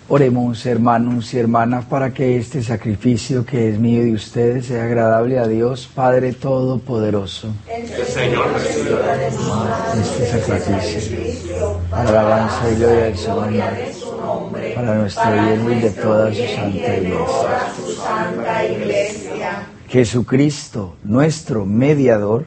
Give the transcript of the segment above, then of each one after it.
Oremos, hermanos y hermanas, para que este sacrificio que es mío y de ustedes sea agradable a Dios, Padre Todopoderoso. El Señor reciba este sacrificio para la alabanza y gloria del su nombre, para nuestro bien y de toda su santa iglesia. Jesucristo, nuestro mediador,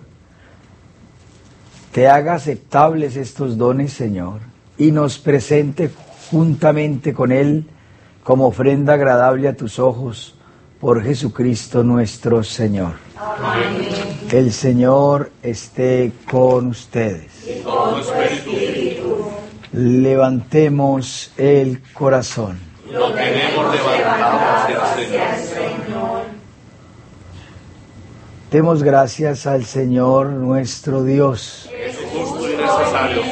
te haga aceptables estos dones, Señor, y nos presente juntamente con Él como ofrenda agradable a tus ojos, por Jesucristo nuestro Señor. Amén. El Señor esté con ustedes. Y con tu espíritu. Levantemos el corazón. Lo tenemos levantado hacia el Señor. Demos gracias al Señor nuestro Dios. Es justo y necesario.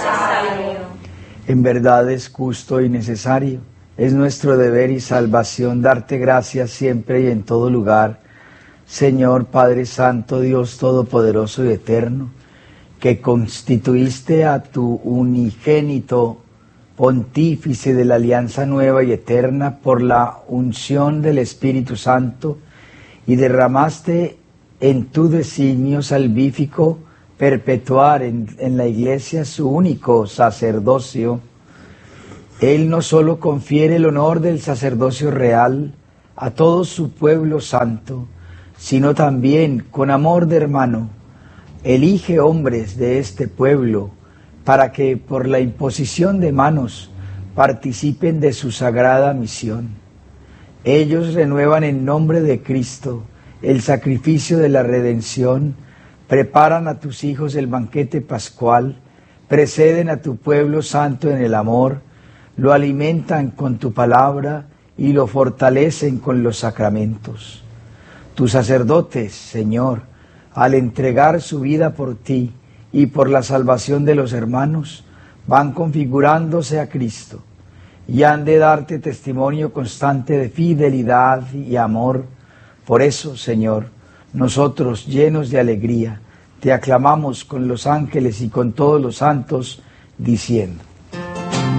En verdad es justo y necesario. Es nuestro deber y salvación darte gracias siempre y en todo lugar, Señor Padre Santo, Dios Todopoderoso y Eterno, que constituiste a tu unigénito pontífice de la alianza nueva y eterna por la unción del Espíritu Santo y derramaste en tu designio salvífico perpetuar en la Iglesia su único sacerdocio. Él no solo confiere el honor del sacerdocio real a todo su pueblo santo, sino también, con amor de hermano, elige hombres de este pueblo para que por la imposición de manos participen de su sagrada misión. Ellos renuevan en nombre de Cristo el sacrificio de la redención, preparan a tus hijos el banquete pascual, preceden a tu pueblo santo en el amor, lo alimentan con tu palabra y lo fortalecen con los sacramentos. Tus sacerdotes, Señor, al entregar su vida por ti y por la salvación de los hermanos, van configurándose a Cristo y han de darte testimonio constante de fidelidad y amor. Por eso, Señor, nosotros, llenos de alegría, te aclamamos con los ángeles y con todos los santos, diciendo: